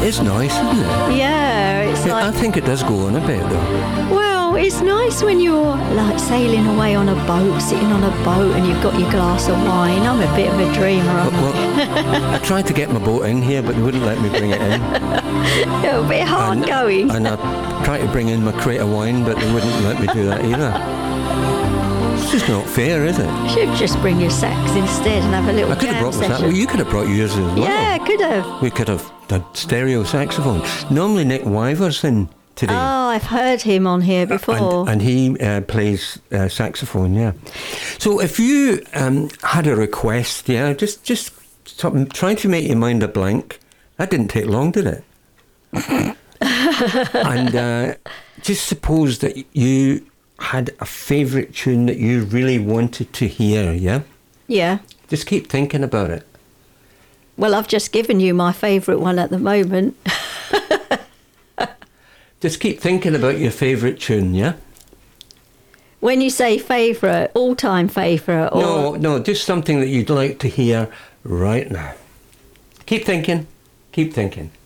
is nice, isn't it? Yeah, it's I like, think it does go on a bit, though. well, it's nice when you're like sailing away on a boat, sitting on a boat, and you've got your glass of wine. I'm a bit of a dreamer. Well, I tried to get my boat in here, but they wouldn't let me bring it in. It'll be hard going. And I tried to bring in my crate of wine, but they wouldn't let me do that either. It's just not fair, is it? You should just bring your sax instead and have a little I could have jam brought my sax. session. Well, you could have brought yours as well. Yeah, could have. We could have done stereo saxophone. Normally Nick Wyver's in today. Oh, I've heard him on here before. And he plays saxophone, yeah. So if you had a request, yeah, just something, trying to make your mind a blank. That didn't take long, did it? And just suppose that you had a favourite tune that you really wanted to hear, yeah? Yeah. Just keep thinking about it. Well, I've just given you my favourite one at the moment. Just keep thinking about your favourite tune, yeah? When you say favourite, all-time favourite, or... No, just something that you'd like to hear right now. Keep thinking. Keep thinking.